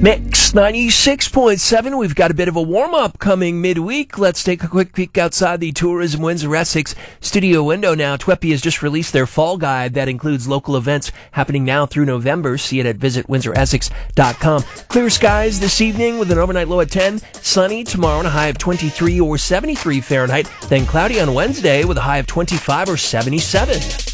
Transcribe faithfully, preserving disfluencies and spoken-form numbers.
Mix ninety-six point seven. We've got a bit of a warm-up coming midweek. Let's take a quick peek outside the Tourism Windsor Essex studio window now. T W E P I has just released their fall guide that includes local events happening now through November. See it at visit windsor essex dot com. Clear skies this evening with an overnight low at ten. Sunny tomorrow and a high of twenty-three or seventy-three Fahrenheit. Then cloudy on Wednesday with a high of twenty-five or seventy-seven.